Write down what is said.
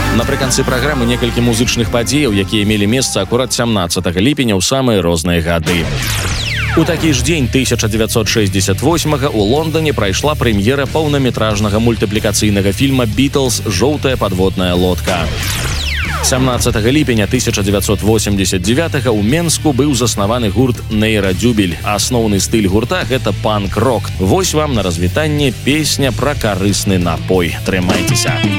Напрыканцы праграмы некалькі музычных падзеяў, якія мелі месца акурат 17 ліпеня ў самыя розныя гады. У такі ж дзень 1968-га ў Лондоне прайшла прэм'ера паўнаметражнага мультыплікацыйнага фільма «Бітлз. Жоўтая падводная лодка». 17 ліпеня 1989-га ў Менску быў заснаваны гурт «Нейрадзюбель». Асноўны стыль гурта – гэта панк-рок. Вось вам на развітанне песня пра карысны напой. Трымайцеся!